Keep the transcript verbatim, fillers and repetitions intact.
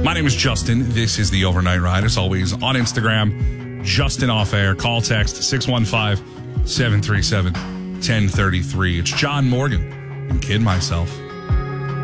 My name is Justin. This is the Overnight Ride. As always, on Instagram, Justin Off Air. Call text six one five, seven three seven, one zero three three. It's John Morgan and Kid Myself.